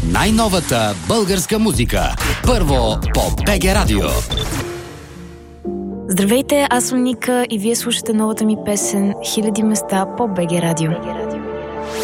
Най-новата българска музика. Първо по БГ Радио. Здравейте, аз съм Ника и вие слушате новата ми песен "Хиляди места" по БГ Радио.